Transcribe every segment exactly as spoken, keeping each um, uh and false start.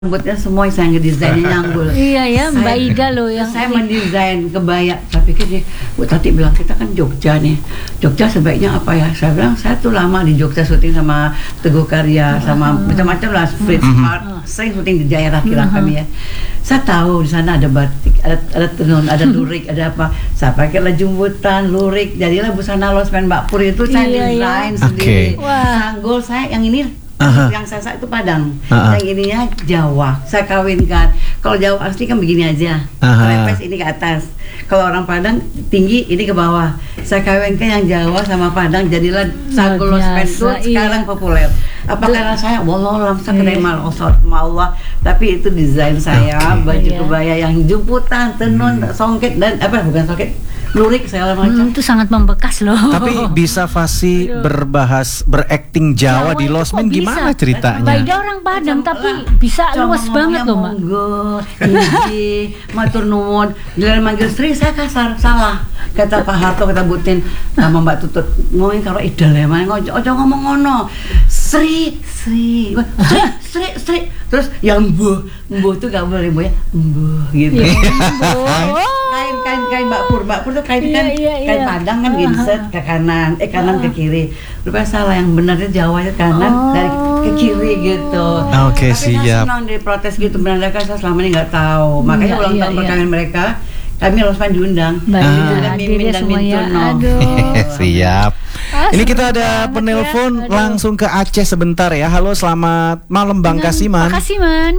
Rambutnya semua saya ngedesainnya Nyanggul. Iya ya, Mbak Saya- Ida loh yang Saya mendesain kebaya. Saya pikir nih, Bu Tati bilang kita kan Jogja nih. Jogja sebaiknya apa ya? Saya bilang saya tuh lama di Jogja syuting sama Teguh Karya, sama macam-macam lah, Fritz Art. Saya syuting di daerah kira kami ya. Saya tahu di sana ada batik, ada, ada tenun, ada lurik, ada apa. Saya pakailah jemputan, lurik, jadilah busana losmen Mbak Pur itu saya Iya, iya. desain Oke. sendiri. Wah. Sanggul saya yang ini. Aha. Yang saya itu Padang, Aha. yang ininya Jawa. Saya kawinkan. Kalau Jawa asli kan begini aja, Aha. lepes ini ke atas. Kalau orang Padang tinggi ini ke bawah. Saya kawinkan yang Jawa sama Padang, jadilah sanggul Luar losmen itu biasa, sekarang iya. populer. Apa karena saya, wallah saya Iya. keremal osot Allah. Tapi itu desain saya, Oke. baju Iya. kebaya yang jemputan, tenun, songket dan apa bukan songket, lurik segala macam. Hmm, itu sangat membekas loh. Tapi bisa Fasi berbahas berakting Jawa, di itu Losmen kok gimana bisa? ceritanya? Mbak Ida orang Padang tapi bisa Cuma luas banget loh, Mbak. monggo, Iji, matur nuwun. Giliran manggil Sri saya kasar, salah. Kata Pak Harto, kata Butin sama Mbak Tutut, ngomongin kalau idol ya, mana ojo ojo ngomong ngono. Sri, Sri, Sri, Sri, Sri. Terus yang mbuh, mbuh tuh gak boleh bu ya, mbuh gitu. Kain kain kain Mbak Pur, Mbak Pur tuh kain Iya, kan iya, kain iya. Padang kan ginset ke kanan, eh kanan ke kiri. Rupanya salah, yang benarnya Jawa itu kanan Oh. dari ke kiri gitu. Oke, Tapi saya siap. senang diprotes gitu, benar kan saya selama ini nggak tahu. Makanya Iya, ulang iya, tahun iya. perkawinan mereka, kami Losman diundang. Mbak Ida Diundang hadir Mimin ya dan semuanya. Mintuno. Aduh. Siap. Ah, Ini seru kita ada banget penelpon ya. Aduh. langsung ke Aceh sebentar ya. Halo, selamat malam Bang Dengan Kasiman. Pak Kasiman.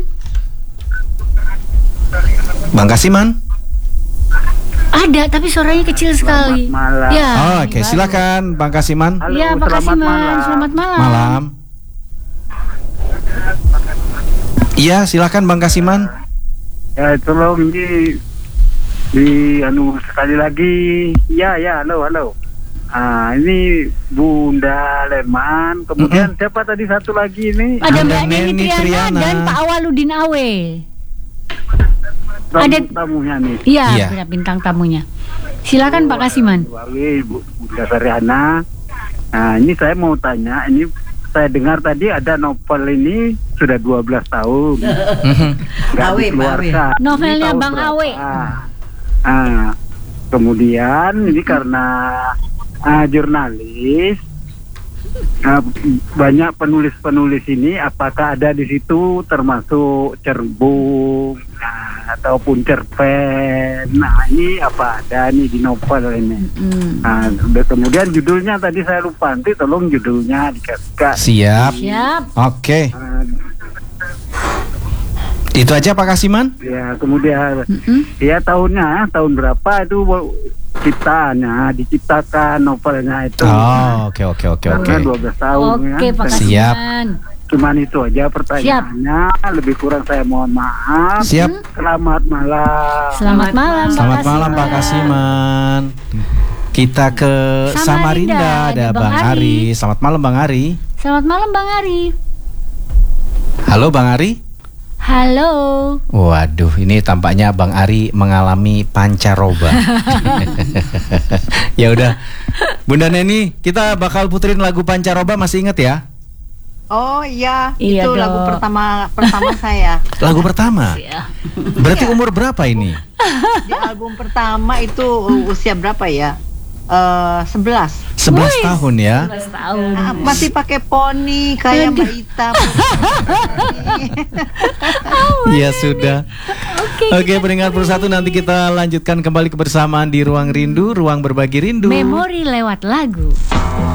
Bang Kasiman. Ada tapi suaranya kecil sekali. malam. Ya. Oh, ini Oke, baru. silakan Bang Kasiman. Halo, Iya, Pak selamat Kasiman. malam. Selamat malam. Malam. Iya, silakan Bang Kasiman. Ya, tolong di di anu sekali lagi. Ya, ya, halo, halo. Ah, ini Bunda Leman. Kemudian siapa tadi satu lagi ini? Ada Ada Mbak Neni Neni Triana, Triana. dan Pak Awaludin Awe. Tamu- ada- tamunya nih. Iya, Iya. ada bintang tamunya. Silakan Pak Kasiman. Wawi, Bu- Bunda Sariana. Nah, ini saya mau tanya, ini saya dengar tadi ada novel ini sudah dua belas tahun. Nggak Awe, Pak Awe. dikeluarkan. Ini Novelnya tahun Bang berapa? Awe. Ah, kemudian ini karena ah, jurnalis, ah, banyak penulis-penulis ini, apakah ada di situ termasuk Cerbung, nah, ataupun cerpen? Nah, ini apa ada nih di novel ini? Hmm. Nah, udah, kemudian judulnya tadi saya lupa, nanti tolong judulnya dikasih. Siap. Siap. Oke. Ah, Itu aja Pak Kasiman? ya kemudian Mm-mm. ya tahunnya tahun berapa itu ciptaannya diciptakan novelnya itu. Oh, oke oke oke oke. Karena dua belas tahun Oke, ya. Pak Siap. Kasiman. Cuman itu aja pertanyaannya. Lebih kurang saya mohon maaf. Siap. Selamat malam. Selamat malam, Pak Selamat malam Pak Kasiman. Kita ke Samarinda, Samarinda, ada ada Bang Bang Ari. Ari. Selamat malam Bang Ari. Selamat malam Bang Ari. Halo Bang Ari. Halo. Waduh, ini tampaknya Bang Ari mengalami pancaroba. Ya udah, Bunda Neni, kita bakal puterin lagu pancaroba, masih inget ya? Oh iya, Iya itu dong. lagu pertama pertama saya. Lagu pertama. Ya. Berarti umur berapa ini? Di album pertama itu uh, usia berapa ya? Eh sebelas. sebelas Wih. tahun ya. sebelas tahun. Nah, masih pakai poni kayak Mbak Ita. Ya sudah. Oke. Oke, pendengar Persatu, nanti kita lanjutkan kembali kebersamaan di Ruang Rindu, ruang berbagi rindu. Memori lewat lagu.